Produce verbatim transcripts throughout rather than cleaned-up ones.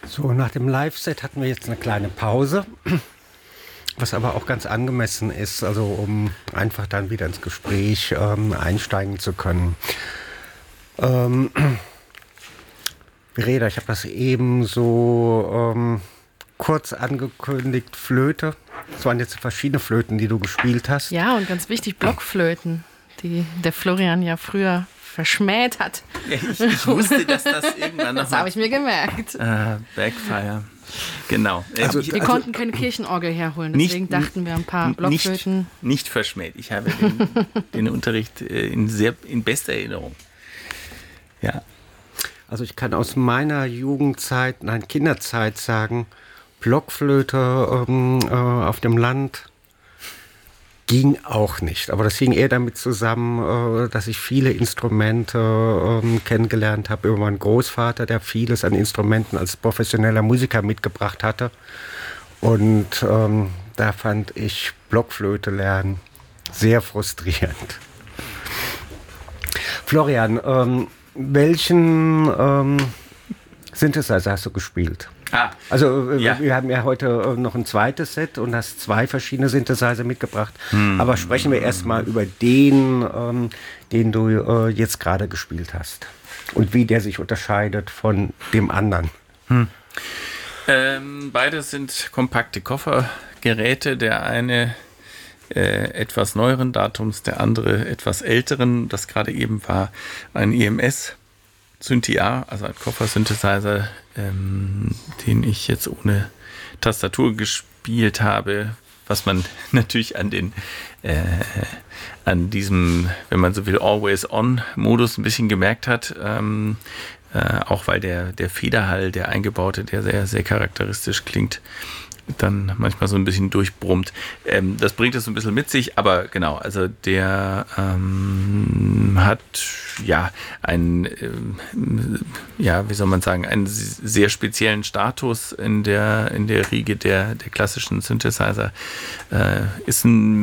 So, nach dem Live-Set hatten wir jetzt eine kleine Pause, was aber auch ganz angemessen ist, also um einfach dann wieder ins Gespräch ähm, einsteigen zu können. Ähm, Reda, ich habe das eben so ähm, kurz angekündigt, Flöte. Es waren jetzt verschiedene Flöten, die du gespielt hast. Ja, und ganz wichtig, Blockflöten, die der Florian ja früher verschmäht hat. Ich, ich wusste, dass das irgendwann noch... Das habe ich mir gemerkt. Äh, Backfire. Genau. Also, Wir also, konnten keine Kirchenorgel herholen, deswegen nicht, dachten wir ein paar Blockflöten. Nicht, nicht verschmäht. Ich habe den, den Unterricht in, sehr, in bester Erinnerung. Ja. Also ich kann aus meiner Jugendzeit, nein, Kinderzeit sagen, Blockflöte ähm, äh, auf dem Land ging auch nicht. Aber das hing eher damit zusammen, äh, dass ich viele Instrumente äh, kennengelernt habe über meinen Großvater, der vieles an Instrumenten als professioneller Musiker mitgebracht hatte. Und ähm, da fand ich Blockflöte lernen sehr frustrierend. Florian, ähm, welchen ähm, Synthesizer hast du gespielt? Ah, also äh, ja. wir haben ja heute äh, noch ein zweites Set und hast zwei verschiedene Synthesizer mitgebracht. Hm. Aber sprechen wir erstmal über den, ähm, den du äh, jetzt gerade gespielt hast. Und wie der sich unterscheidet von dem anderen. Hm. Ähm, beide sind kompakte Koffergeräte. Der eine äh, etwas neueren Datums, der andere etwas älteren. Das gerade eben war ein E M S Synthi A, also ein Koffer-Synthesizer, ähm, den ich jetzt ohne Tastatur gespielt habe, was man natürlich an den äh, an diesem, wenn man so will, Always-On-Modus ein bisschen gemerkt hat, ähm, äh, auch weil der, der Federhall, der eingebaute, der sehr, sehr charakteristisch klingt, dann manchmal so ein bisschen durchbrummt. Ähm, das bringt es so ein bisschen mit sich, aber genau, also der ähm, hat ja einen, ähm, ja, wie soll man sagen, einen sehr speziellen Status in der, in der Riege der, der klassischen Synthesizer. Äh, ist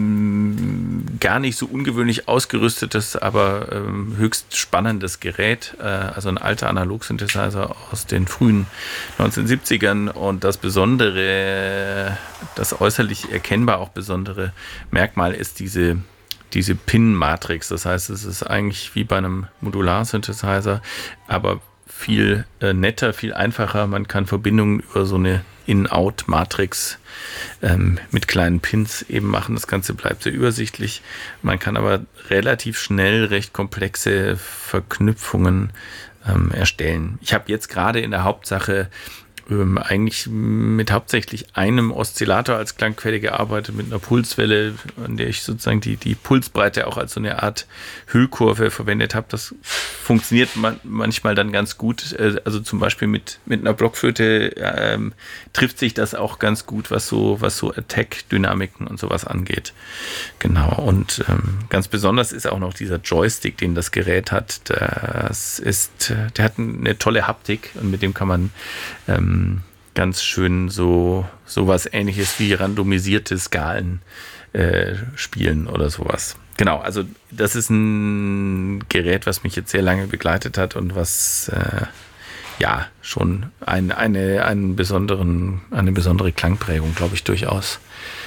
ein gar nicht so ungewöhnlich ausgerüstetes, aber ähm, höchst spannendes Gerät, äh, also ein alter Analog-Synthesizer aus den frühen neunzehnhundertsiebzigern, und das Besondere, das äußerlich erkennbar auch besondere Merkmal ist diese, diese Pin-Matrix. Das heißt, es ist eigentlich wie bei einem Modular-Synthesizer, aber viel äh, netter, viel einfacher. Man kann Verbindungen über so eine In-Out-Matrix ähm, mit kleinen Pins eben machen. Das Ganze bleibt sehr übersichtlich. Man kann aber relativ schnell recht komplexe Verknüpfungen ähm, erstellen. Ich habe jetzt gerade in der Hauptsache Ähm, eigentlich mit hauptsächlich einem Oszillator als Klangquelle gearbeitet, mit einer Pulswelle, an der ich sozusagen die, die Pulsbreite auch als so eine Art Hüllkurve verwendet habe. Das funktioniert man, manchmal dann ganz gut. Also zum Beispiel mit, mit einer Blockflöte ähm, trifft sich das auch ganz gut, was so, was so Attack-Dynamiken und sowas angeht. Genau. Und ähm, ganz besonders ist auch noch dieser Joystick, den das Gerät hat. Das ist, der hat eine tolle Haptik, und mit dem kann man ähm, ganz schön so sowas Ähnliches wie randomisierte Skalen äh, spielen oder sowas. Genau, also das ist ein Gerät, was mich jetzt sehr lange begleitet hat und was äh, ja schon ein, eine, einen besonderen, eine besondere Klangprägung, glaube ich, durchaus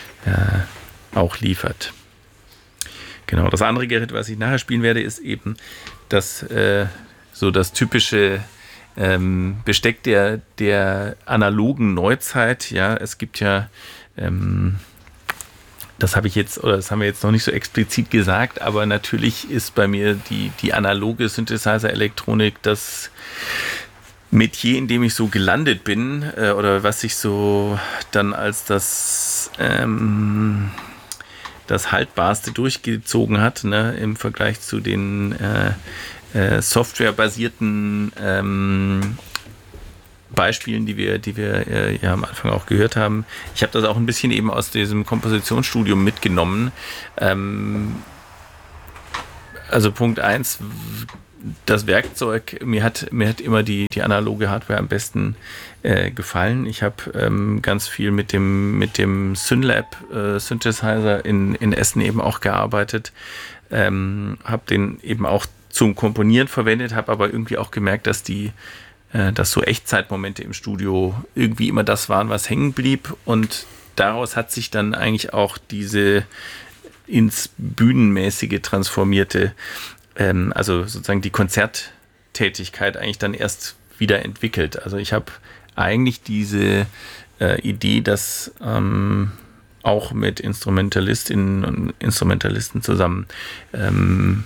äh, auch liefert. Genau, das andere Gerät, was ich nachher spielen werde, ist eben das äh, so das typische Ähm, Besteck der, der analogen Neuzeit. Ja, es gibt ja, ähm, das habe ich jetzt, oder das haben wir jetzt noch nicht so explizit gesagt, aber natürlich ist bei mir die, die analoge Synthesizer-Elektronik das Metier, in dem ich so gelandet bin, äh, oder was sich so dann als das ähm, das Haltbarste durchgezogen hat, ne, im Vergleich zu den äh, Äh, softwarebasierten ähm, Beispielen, die wir, die wir äh, ja am Anfang auch gehört haben. Ich habe das auch ein bisschen eben aus diesem Kompositionsstudium mitgenommen. Ähm, also Punkt eins, das Werkzeug, mir hat, mir hat immer die, die analoge Hardware am besten äh, gefallen. Ich habe ähm, ganz viel mit dem, mit dem Synlab äh, Synthesizer in, in Essen eben auch gearbeitet. Ähm, habe den eben auch zum Komponieren verwendet, habe aber irgendwie auch gemerkt, dass die äh, dass so Echtzeitmomente im Studio irgendwie immer das waren, was hängen blieb. Und daraus hat sich dann eigentlich auch diese ins Bühnenmäßige transformierte, ähm, also sozusagen die Konzerttätigkeit eigentlich dann erst wieder entwickelt. Also ich habe eigentlich diese äh, Idee, dass ähm, auch mit Instrumentalistinnen und Instrumentalisten zusammen ähm,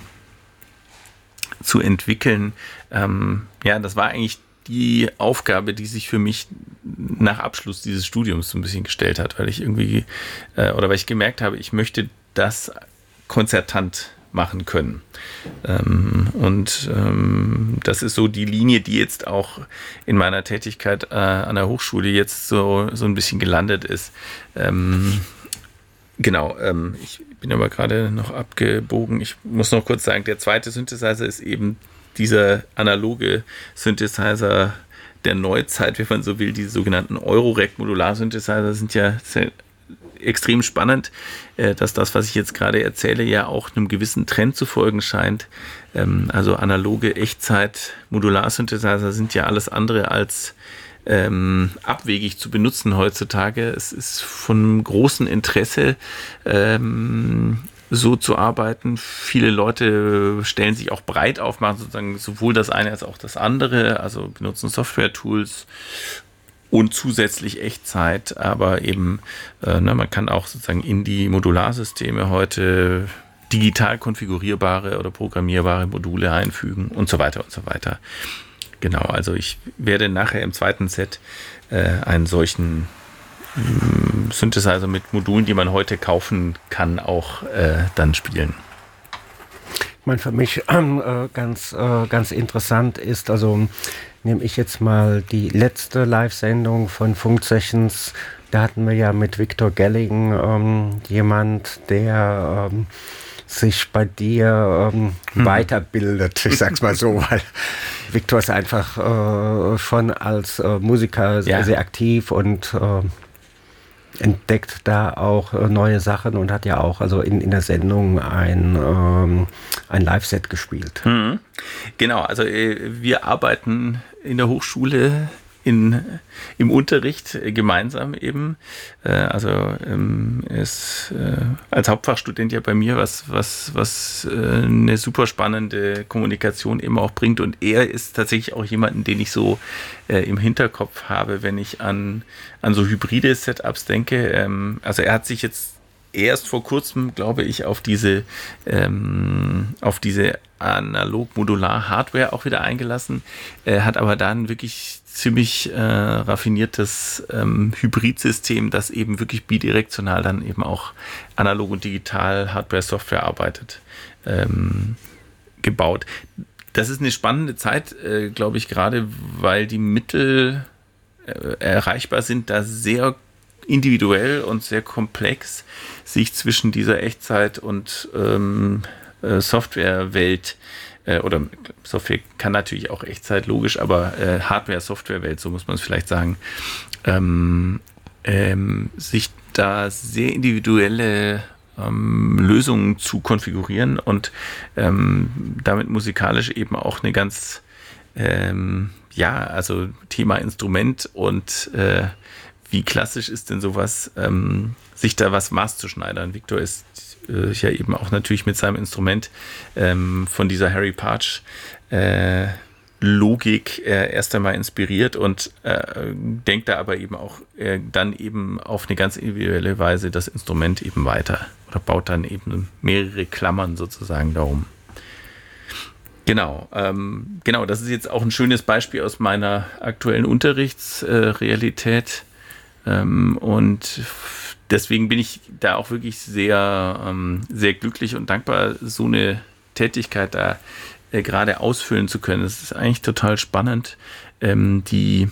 zu entwickeln. Ähm, ja, das war eigentlich die Aufgabe, die sich für mich nach Abschluss dieses Studiums so ein bisschen gestellt hat, weil ich irgendwie, äh, oder weil ich gemerkt habe, ich möchte das konzertant machen können. Ähm, und ähm, das ist so die Linie, die jetzt auch in meiner Tätigkeit äh, an der Hochschule jetzt so, so ein bisschen gelandet ist. Ähm, genau, ähm, ich bin aber gerade noch abgebogen. Ich muss noch kurz sagen, der zweite Synthesizer ist eben dieser analoge Synthesizer der Neuzeit, wenn man so will. Die sogenannten Eurorec-Modular-Synthesizer sind ja sehr extrem spannend, dass das, was ich jetzt gerade erzähle, ja auch einem gewissen Trend zu folgen scheint. Also analoge Echtzeit-Modular-Synthesizer sind ja alles andere als ähm, abwegig zu benutzen heutzutage. Es ist von großem Interesse, ähm, so zu arbeiten. Viele Leute stellen sich auch breit auf, machen sozusagen sowohl das eine als auch das andere, also benutzen Software-Tools und zusätzlich Echtzeit, aber eben, äh, ne, man kann auch sozusagen in die Modularsysteme heute digital konfigurierbare oder programmierbare Module einfügen und so weiter und so weiter. Genau, also ich werde nachher im zweiten Set äh, einen solchen äh, Synthesizer mit Modulen, die man heute kaufen kann, auch äh, dann spielen. Ich meine, für mich äh, ganz, äh, ganz interessant ist, also nehme ich jetzt mal die letzte Live-Sendung von Funk Sessions. Da hatten wir ja mit Victor Gelling ähm, jemand, der ähm, sich bei dir ähm, hm. weiterbildet. Ich sag's mal so, weil Victor ist einfach äh, schon als äh, Musiker sehr, ja. sehr aktiv und äh, entdeckt da auch äh, neue Sachen und hat ja auch also in, in der Sendung ein, ähm, ein Live-Set gespielt. Hm. Genau, also äh, wir arbeiten in der Hochschule in, im Unterricht äh, gemeinsam eben. Äh, also ähm, er ist äh, als Hauptfachstudent ja bei mir, was, was, was äh, eine super spannende Kommunikation eben auch bringt. Und er ist tatsächlich auch jemanden, den ich so äh, im Hinterkopf habe, wenn ich an, an so hybride Setups denke. Ähm, also er hat sich jetzt erst vor kurzem, glaube ich, auf diese, ähm, auf diese analog-modular-Hardware auch wieder eingelassen, äh, hat aber dann wirklich ziemlich äh, raffiniertes ähm, Hybridsystem, das eben wirklich bidirektional dann eben auch analog und digital Hardware-Software arbeitet, ähm, gebaut. Das ist eine spannende Zeit, äh, glaube ich, gerade weil die Mittel äh, erreichbar sind, da sehr individuell und sehr komplex sich zwischen dieser Echtzeit- und ähm, äh, Softwarewelt äh, oder Software kann natürlich auch Echtzeit, logisch, aber äh, Hardware-Softwarewelt, so muss man es vielleicht sagen, ähm, ähm, sich da sehr individuelle ähm, Lösungen zu konfigurieren und ähm, damit musikalisch eben auch eine ganz ähm, ja, also Thema Instrument und äh, wie klassisch ist denn sowas, ähm, sich da was maßzuschneidern? Victor ist äh, ja eben auch natürlich mit seinem Instrument ähm, von dieser Harry Partch äh, Logik äh, erst einmal inspiriert und äh, denkt da aber eben auch äh, dann eben auf eine ganz individuelle Weise das Instrument eben weiter oder baut dann eben mehrere Klammern sozusagen darum. Genau, ähm, genau, das ist jetzt auch ein schönes Beispiel aus meiner aktuellen Unterrichtsrealität. Ähm, und deswegen bin ich da auch wirklich sehr, ähm, sehr glücklich und dankbar, so eine Tätigkeit da äh, gerade ausfüllen zu können. Es ist eigentlich total spannend, ähm, die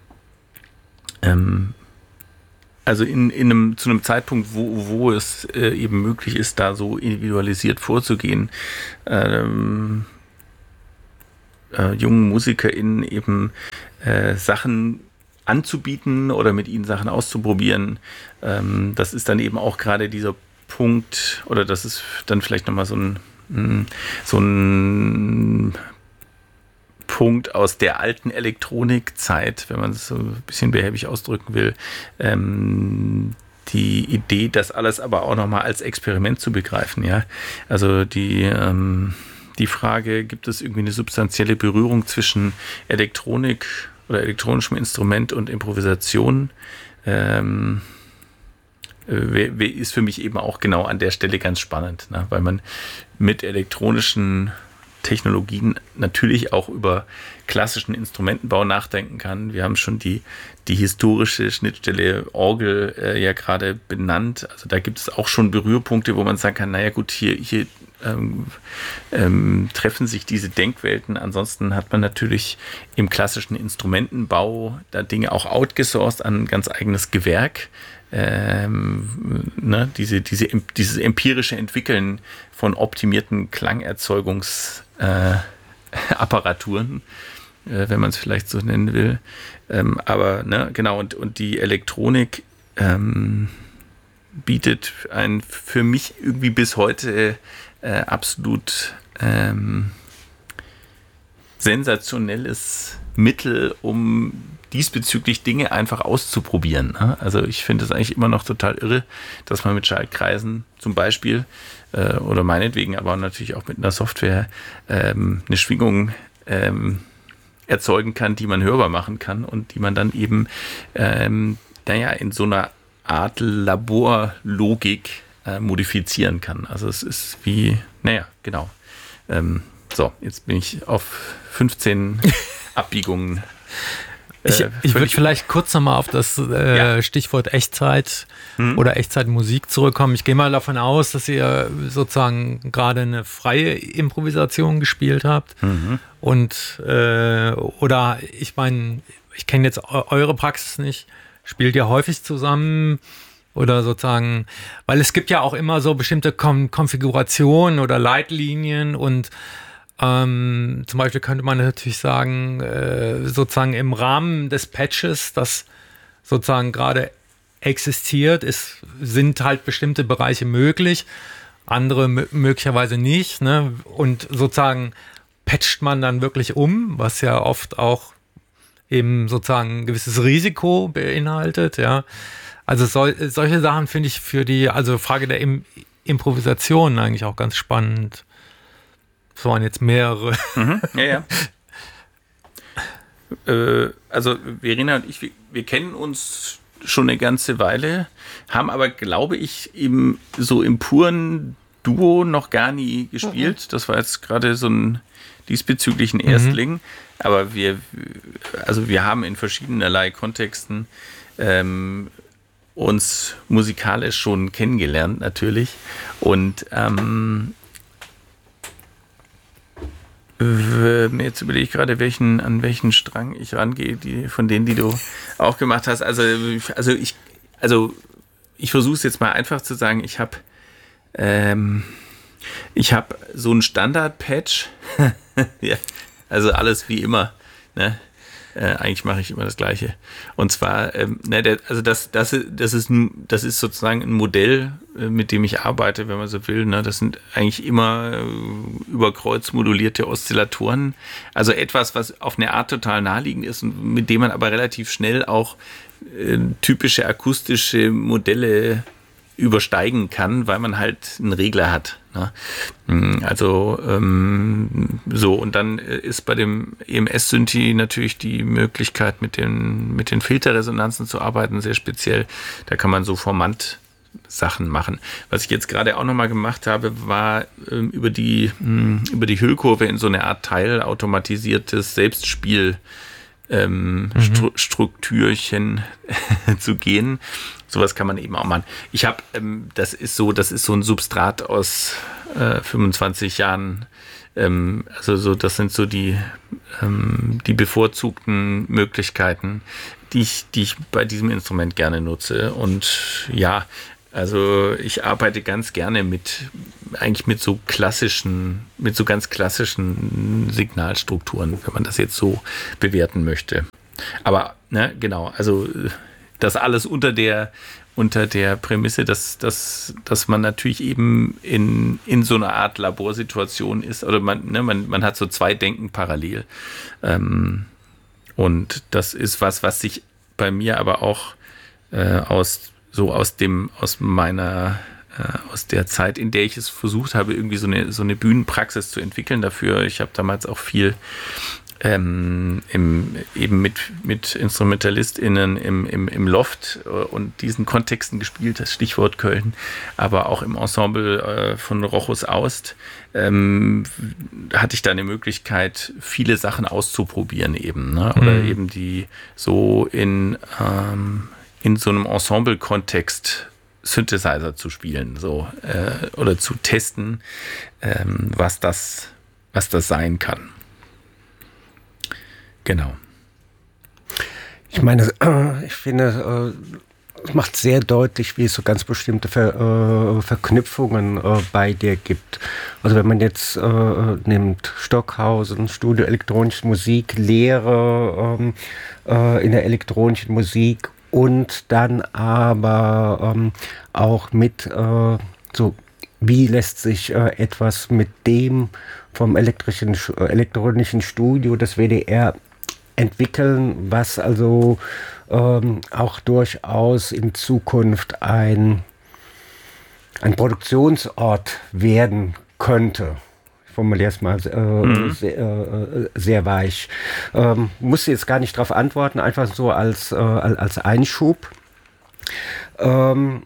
ähm, also in, in einem, zu einem Zeitpunkt, wo, wo es äh, eben möglich ist, da so individualisiert vorzugehen, ähm, äh, jungen MusikerInnen eben äh, Sachen anzubieten oder mit ihnen Sachen auszuprobieren. Ähm, das ist dann eben auch gerade dieser Punkt, oder das ist dann vielleicht nochmal so ein, so ein Punkt aus der alten Elektronikzeit, wenn man es so ein bisschen behäbig ausdrücken will, ähm, die Idee, das alles aber auch nochmal als Experiment zu begreifen, ja. Also die, ähm, die Frage, gibt es irgendwie eine substanzielle Berührung zwischen Elektronik oder elektronischem Instrument und Improvisation? Ähm, ist für mich eben auch genau an der Stelle ganz spannend, ne? Weil man mit elektronischen Technologien natürlich auch über klassischen Instrumentenbau nachdenken kann. Wir haben schon die, die historische Schnittstelle Orgel äh, ja gerade benannt. Also da gibt es auch schon Berührpunkte, wo man sagen kann, naja gut, hier, hier ähm, ähm, treffen sich diese Denkwelten. Ansonsten hat man natürlich im klassischen Instrumentenbau da Dinge auch outgesourced an ein ganz eigenes Gewerk. Ähm, ne, diese, diese, dieses empirische Entwickeln von optimierten Klangerzeugungsapparaturen, äh, äh, wenn man es vielleicht so nennen will. Ähm, aber ne, genau, und, und die Elektronik ähm, bietet ein für mich irgendwie bis heute äh, absolut ähm, sensationelles Mittel, um diesbezüglich Dinge einfach auszuprobieren. Also ich finde es eigentlich immer noch total irre, dass man mit Schaltkreisen zum Beispiel äh, oder meinetwegen aber natürlich auch mit einer Software ähm, eine Schwingung ähm, erzeugen kann, die man hörbar machen kann und die man dann eben ähm, naja, in so einer Art Laborlogik äh, modifizieren kann. Also es ist wie, naja, genau. Ähm, so, jetzt bin ich auf fünfzehn Abbiegungen. Ich, ich würde vielleicht kurz nochmal auf das äh, ja. Stichwort Echtzeit hm. oder Echtzeitmusik zurückkommen. Ich gehe mal davon aus, dass ihr sozusagen gerade eine freie Improvisation gespielt habt. Mhm. Und äh, oder ich meine, ich kenne jetzt eure Praxis nicht. Spielt ihr häufig zusammen? Oder sozusagen, weil es gibt ja auch immer so bestimmte Kom- Konfigurationen oder Leitlinien und Ähm, zum Beispiel könnte man natürlich sagen, äh, sozusagen im Rahmen des Patches, das sozusagen gerade existiert, ist, sind halt bestimmte Bereiche möglich, andere m- möglicherweise nicht, ne? Und sozusagen patcht man dann wirklich um, was ja oft auch eben sozusagen ein gewisses Risiko beinhaltet, ja. Also sol- solche Sachen finde ich für die, also Frage der Im- Improvisation eigentlich auch ganz spannend. Das waren jetzt mehrere. Mhm, ja, ja. äh, also Verena und ich, wir, wir kennen uns schon eine ganze Weile, haben aber, glaube ich, im, so im puren Duo noch gar nie gespielt. Mhm. Das war jetzt gerade so ein diesbezüglichen Erstling. Mhm. Aber wir, also wir haben in verschiedenerlei Kontexten ähm, uns musikalisch schon kennengelernt, natürlich. Und ähm, jetzt überlege ich gerade, welchen, an welchen Strang ich rangehe, die, von denen, die du auch gemacht hast. Also, also ich, also ich versuche es jetzt mal einfach zu sagen. Ich habe ähm, ich habe so einen Standard-Patch. Ja, also alles wie immer. Ne? Äh, eigentlich mache ich immer das Gleiche. Und zwar, ähm, ne, der, also das, das, das, ist ein, das ist sozusagen ein Modell, äh, mit dem ich arbeite, wenn man so will. Ne? Das sind eigentlich immer äh, über Kreuz modulierte Oszillatoren. Also etwas, was auf eine Art total naheliegend ist und mit dem man aber relativ schnell auch äh, typische akustische Modelle übersteigen kann, weil man halt einen Regler hat. Ne? Also ähm, so, und dann ist bei dem E M S-Synthi natürlich die Möglichkeit, mit den, mit den Filterresonanzen zu arbeiten, sehr speziell. Da kann man so Formant-Sachen machen. Was ich jetzt gerade auch nochmal gemacht habe, war ähm, über die, mh, über die Hüllkurve in so eine Art teilautomatisiertes Selbstspiel ähm, mhm. Stru- Strukturchen zu gehen. Sowas kann man eben auch machen. Ich habe, ähm, das ist so, das ist so ein Substrat aus äh, fünfundzwanzig Jahren. Ähm, also so, das sind so die ähm, die bevorzugten Möglichkeiten, die ich, die ich bei diesem Instrument gerne nutze. Und ja, also ich arbeite ganz gerne mit eigentlich mit so klassischen, mit so ganz klassischen Signalstrukturen, wenn man das jetzt so bewerten möchte. Aber ne, genau, also das alles unter der, unter der Prämisse, dass, dass, dass man natürlich eben in, in so einer Art Laborsituation ist, oder man, ne, man, man hat so zwei Denken parallel. Ähm, und das ist was, was sich bei mir aber auch äh, aus so aus dem, aus meiner, äh, aus der Zeit, in der ich es versucht habe, irgendwie so eine, so eine Bühnenpraxis zu entwickeln dafür. Ich habe damals auch viel Ähm, im, eben mit, mit InstrumentalistInnen im, im, im Loft und diesen Kontexten gespielt, das Stichwort Köln, aber auch im Ensemble äh, von Rochus Aust ähm, hatte ich da eine Möglichkeit, viele Sachen auszuprobieren eben, ne? Oder mhm. eben die so in, ähm, in so einem Ensemble-Kontext Synthesizer zu spielen, so äh, oder zu testen, ähm, was das, was das sein kann. Genau. Ich meine, äh, ich finde, äh, es macht sehr deutlich, wie es so ganz bestimmte Ver, äh, Verknüpfungen äh, bei dir gibt. Also wenn man jetzt äh, nimmt Stockhausen, Studio elektronische Musik, Lehre ähm, äh, in der elektronischen Musik und dann aber ähm, auch mit äh, so, wie lässt sich äh, etwas mit dem vom elektrischen, äh, elektronischen Studio des W D R entwickeln, was also ähm, auch durchaus in Zukunft ein, ein Produktionsort werden könnte. Ich formuliere es mal äh, mhm. sehr, äh, sehr weich. Ähm, muss jetzt gar nicht darauf antworten, einfach so als, äh, als Einschub. Ähm,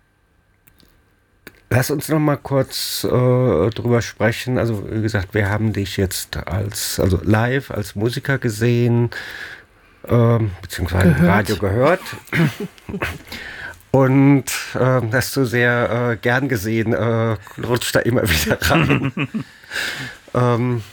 Lass uns noch mal kurz äh, drüber sprechen. Also wie gesagt, wir haben dich jetzt als also live als Musiker gesehen, äh, beziehungsweise im Radio gehört. Und äh, hast du sehr äh, gern gesehen, äh, rutscht da immer wieder rein. ähm,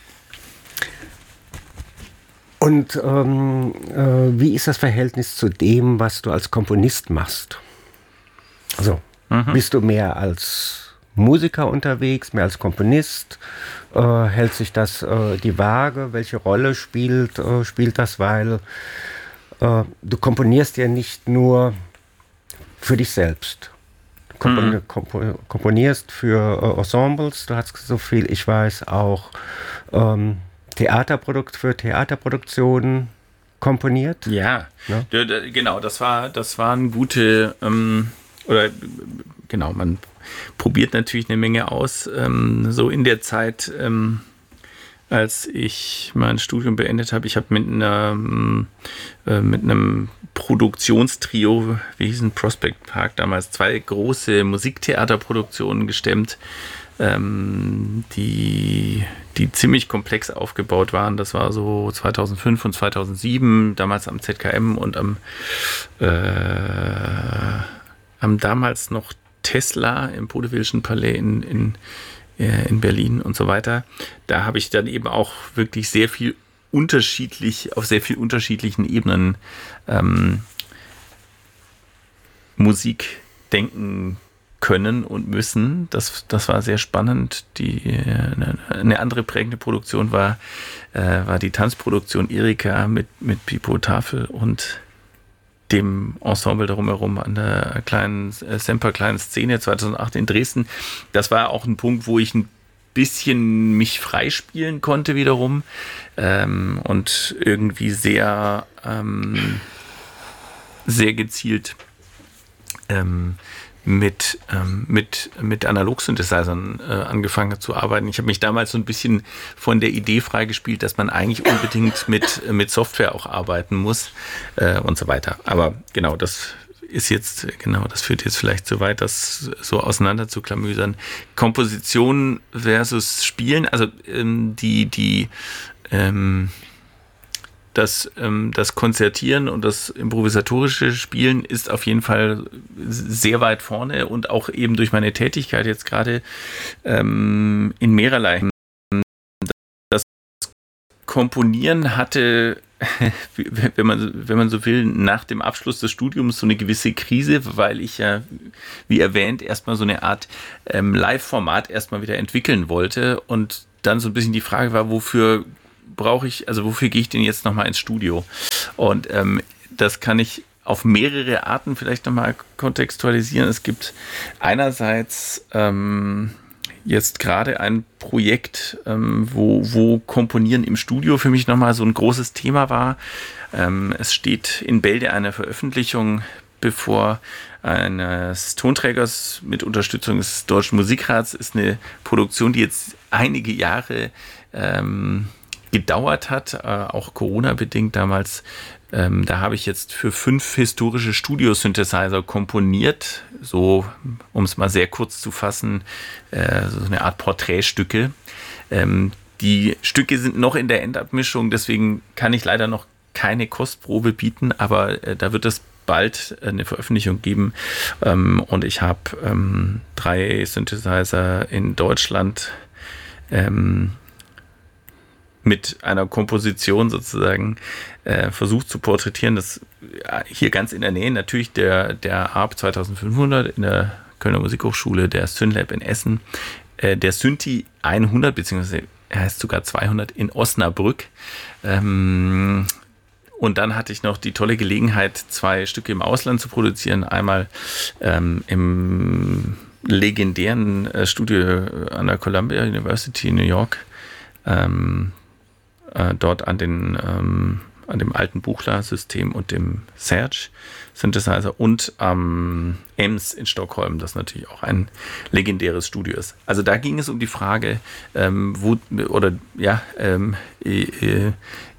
und ähm, äh, wie ist das Verhältnis zu dem, was du als Komponist machst? Also Mhm. Bist du mehr als Musiker unterwegs, mehr als Komponist? Äh, hält sich das äh, die Waage? Welche Rolle spielt, äh, spielt das? Weil äh, du komponierst ja nicht nur für dich selbst. Du kompon- mhm. komp- komponierst für äh, Ensembles. Du hast, so viel ich weiß, auch ähm, Theaterprodukt für Theaterproduktionen komponiert. Ja, ja? genau. Das war, das waren gute... Ähm Oder genau, man probiert natürlich eine Menge aus. Ähm, so in der Zeit, ähm, als ich mein Studium beendet habe, ich habe mit einer äh, mit einem Produktionstrio, wie hießen Prospect Park damals, zwei große Musiktheaterproduktionen gestemmt, ähm, die, die ziemlich komplex aufgebaut waren. Das war so zweitausendfünf und zweitausendsieben, damals am Z K M und am äh, am damals noch Tesla im Podewilschen Palais in, in, in Berlin und so weiter. Da habe ich dann eben auch wirklich sehr viel unterschiedlich, auf sehr viel unterschiedlichen Ebenen ähm, Musik denken können und müssen. Das, das war sehr spannend. Die, eine, eine andere prägende Produktion war, äh, war die Tanzproduktion Erika mit, mit Pipo Tafel und dem Ensemble darum herum an der kleinen äh, Semper kleinen Szene zweitausendacht in Dresden. Das war auch ein Punkt, wo ich ein bisschen mich freispielen konnte wiederum ähm, und irgendwie sehr ähm, sehr gezielt ähm, mit, ähm, mit, mit Analog-Synthesizern äh, angefangen zu arbeiten. Ich habe mich damals so ein bisschen von der Idee freigespielt, dass man eigentlich unbedingt mit, mit Software auch arbeiten muss äh, und so weiter. Aber genau, das ist jetzt, genau, das führt jetzt vielleicht zu weit, das so auseinander zu klamüsern. Komposition versus Spielen, also ähm, die, die ähm, Das, ähm, das Konzertieren und das improvisatorische Spielen ist auf jeden Fall sehr weit vorne und auch eben durch meine Tätigkeit jetzt gerade ähm, in mehrerlei. Das Komponieren hatte, wenn man, wenn man so will, nach dem Abschluss des Studiums so eine gewisse Krise, weil ich ja, wie erwähnt, erstmal so eine Art ähm, Live-Format erstmal wieder entwickeln wollte und dann so ein bisschen die Frage war, wofür brauche ich, also wofür gehe ich denn jetzt nochmal ins Studio? Und ähm, das kann ich auf mehrere Arten vielleicht nochmal kontextualisieren. Es gibt einerseits ähm, jetzt gerade ein Projekt, ähm, wo, wo Komponieren im Studio für mich nochmal so ein großes Thema war. Ähm, es steht in Bälde eine Veröffentlichung bevor, eines Tonträgers mit Unterstützung des Deutschen Musikrats. Ist eine Produktion, die jetzt einige Jahre ähm, gedauert hat, äh, auch Corona-bedingt damals. Ähm, da habe ich jetzt für fünf historische Studio-Synthesizer komponiert, so, um es mal sehr kurz zu fassen, äh, so eine Art Porträtstücke. Ähm, die Stücke sind noch in der Endabmischung, deswegen kann ich leider noch keine Kostprobe bieten, aber äh, da wird es bald eine Veröffentlichung geben. Ähm, und ich habe ähm, drei Synthesizer in Deutschland ähm, mit einer Komposition sozusagen äh, versucht zu porträtieren. Das äh, hier ganz in der Nähe natürlich der, der A R P zweitausendfünfhundert in der Kölner Musikhochschule, der Synlab in Essen, äh, der Synthi hundert, beziehungsweise er heißt sogar zweihundert in Osnabrück. Ähm, und dann hatte ich noch die tolle Gelegenheit, zwei Stücke im Ausland zu produzieren. Einmal ähm, im legendären äh, Studio an der Columbia University in New York, ähm, äh, dort an, den, ähm, an dem alten Buchler-System und dem Serge Synthesizer und am ähm, E M S in Stockholm, das natürlich auch ein legendäres Studio ist. Also da ging es um die Frage, ähm, wo, oder ja, ähm, äh,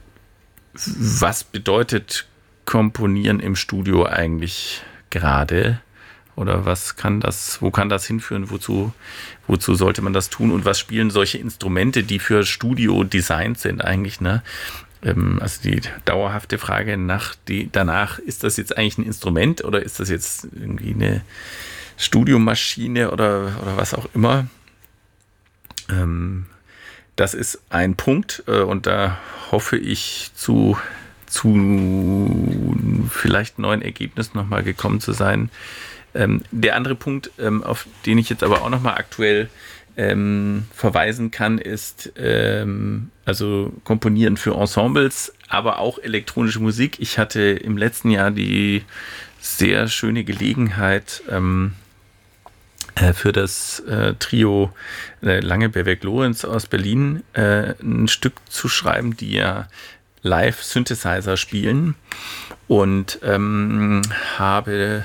was bedeutet Komponieren im Studio eigentlich gerade? Oder was kann das, wo kann das hinführen? Wozu, wozu sollte man das tun? Und was spielen solche Instrumente, die für Studio designt sind eigentlich, ne? Ähm, also die dauerhafte Frage nach die, danach, ist das jetzt eigentlich ein Instrument oder ist das jetzt irgendwie eine Studiomaschine oder, oder was auch immer? Ähm, das ist ein Punkt äh, und da hoffe ich zu, zu vielleicht neuen Ergebnissen nochmal gekommen zu sein. Ähm, der andere Punkt, ähm, auf den ich jetzt aber auch nochmal aktuell ähm, verweisen kann, ist ähm, also Komponieren für Ensembles, aber auch elektronische Musik. Ich hatte im letzten Jahr die sehr schöne Gelegenheit, ähm, äh, für das äh, Trio äh, Lange-Berweg-Lorenz aus Berlin äh, ein Stück zu schreiben, die ja Live-Synthesizer spielen, und ähm, habe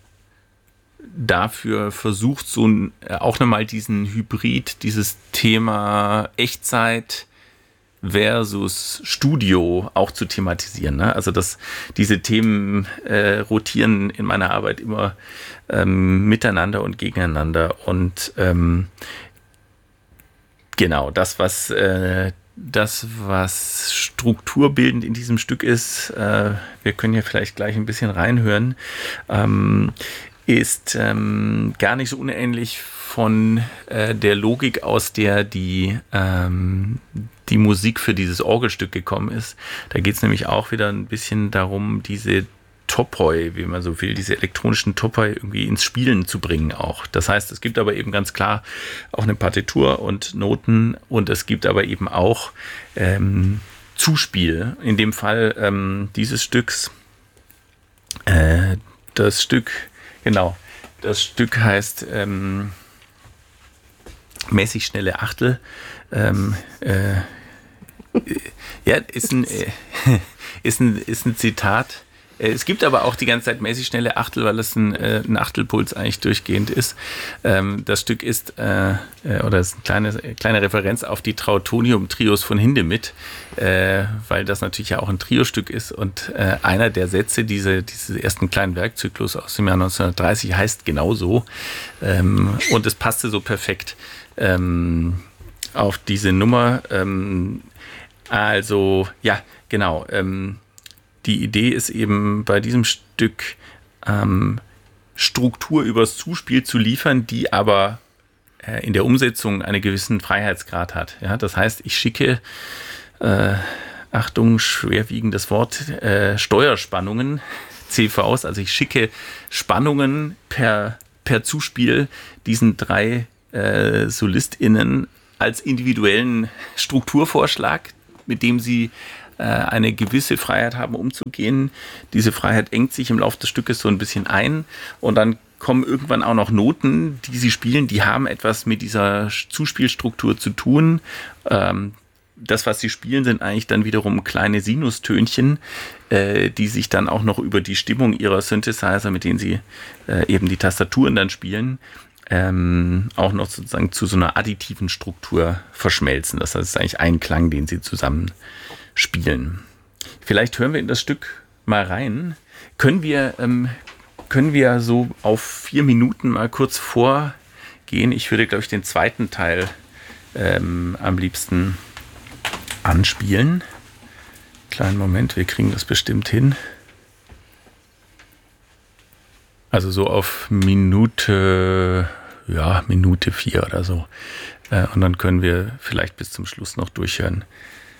dafür versucht, so ein, auch nochmal diesen Hybrid, dieses Thema Echtzeit versus Studio auch zu thematisieren. Ne? Also dass diese Themen äh, rotieren in meiner Arbeit immer ähm, miteinander und gegeneinander. Und ähm, genau, das, was äh, das, was strukturbildend in diesem Stück ist, äh, wir können ja vielleicht gleich ein bisschen reinhören, ähm, ist ähm, gar nicht so unähnlich von äh, der Logik, aus der die, ähm, die Musik für dieses Orgelstück gekommen ist. Da geht es nämlich auch wieder ein bisschen darum, diese Topoi, wie man so will, diese elektronischen Topoi irgendwie ins Spielen zu bringen auch. Das heißt, es gibt aber eben ganz klar auch eine Partitur und Noten, und es gibt aber eben auch ähm, Zuspiel. In dem Fall ähm, dieses Stücks, äh, das Stück Genau, das Stück heißt ähm, mäßig schnelle Achtel. Ähm, äh, ja, ist ein, äh, ist ein, ist ein Zitat. Es gibt aber auch die ganze Zeit mäßig schnelle Achtel, weil es ein, äh, ein Achtelpuls eigentlich durchgehend ist. Ähm, das Stück ist, äh, oder ist eine kleine, kleine Referenz auf die Trautonium-Trios von Hindemith, äh, weil das natürlich ja auch ein Trio-Stück ist, und äh, einer der Sätze, diese, dieses ersten kleinen Werkzyklus aus dem Jahr neunzehnhundertdreißig heißt genauso, ähm, und es passte so perfekt ähm, auf diese Nummer. Ähm, also, ja, genau, ähm, die Idee ist eben bei diesem Stück ähm, Struktur übers Zuspiel zu liefern, die aber äh, in der Umsetzung einen gewissen Freiheitsgrad hat. Ja? Das heißt, ich schicke, äh, Achtung, schwerwiegendes Wort, äh, Steuerspannungen, C Vs, also ich schicke Spannungen per, per Zuspiel diesen drei äh, SolistInnen als individuellen Strukturvorschlag, mit dem sie äh, eine gewisse Freiheit haben, umzugehen. Diese Freiheit engt sich im Laufe des Stückes so ein bisschen ein und dann kommen irgendwann auch noch Noten, die sie spielen, die haben etwas mit dieser Zuspielstruktur zu tun. Ähm, das, was sie spielen, sind eigentlich dann wiederum kleine Sinustönchen, äh, die sich dann auch noch über die Stimmung ihrer Synthesizer, mit denen sie äh, eben die Tastaturen dann spielen, ähm, auch noch sozusagen zu so einer additiven Struktur verschmelzen. Das heißt, es ist eigentlich ein Klang, den sie zusammen spielen. Vielleicht hören wir in das Stück mal rein. Können wir, ähm, können wir so auf vier Minuten mal kurz vorgehen? Ich würde, glaube ich, den zweiten Teil ähm, am liebsten anspielen. Kleinen Moment, wir kriegen das bestimmt hin. Also so auf Minute, ja, Minute vier oder so. Äh, und dann können wir vielleicht bis zum Schluss noch durchhören,